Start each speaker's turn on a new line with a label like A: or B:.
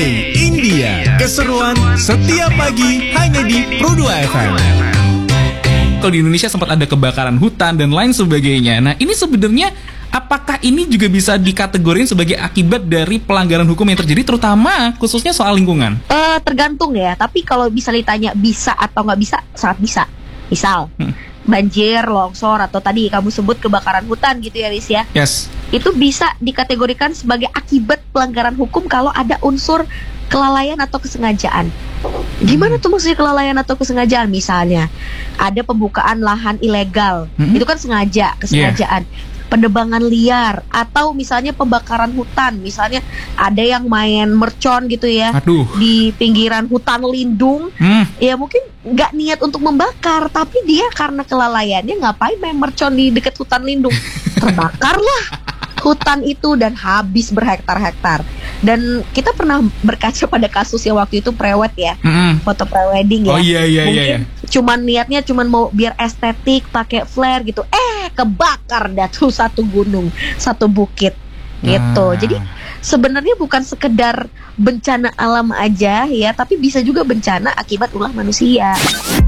A: Hey India, keseruan setiap pagi hanya di Pro 2 FM.
B: Kalau di Indonesia sempat ada kebakaran hutan dan lain sebagainya. Nah, ini sebenarnya apakah ini juga bisa dikategorikan sebagai akibat dari pelanggaran hukum yang terjadi, terutama khususnya soal lingkungan?
C: Tergantung ya. Tapi kalau bisa ditanya bisa atau nggak bisa, sangat bisa. Misal banjir, longsor, atau tadi kamu sebut kebakaran hutan gitu ya, Riz ya.
B: Yes.
C: Itu bisa dikategorikan sebagai akibat pelanggaran hukum kalau ada unsur kelalaian atau kesengajaan. Gimana tuh maksudnya kelalaian atau kesengajaan? Misalnya ada pembukaan lahan ilegal, itu kan kesengajaan. Penebangan liar, atau misalnya pembakaran hutan. Misalnya ada yang main mercon gitu ya.
B: Aduh.
C: Di pinggiran hutan lindung. Ya mungkin nggak niat untuk membakar, tapi dia karena kelalaiannya ngapain main mercon di dekat hutan lindung. Terbakarlah hutan itu dan habis berhektar-hektar. Dan kita pernah berkaca pada kasus yang waktu itu prewed ya, foto prewedding ya.
B: Oh iya.
C: Cuman niatnya cuman mau biar estetik, pakai flare gitu. Kebakar dah tuh satu gunung, satu bukit gitu. Jadi sebenarnya bukan sekedar bencana alam aja ya, tapi bisa juga bencana akibat ulah manusia.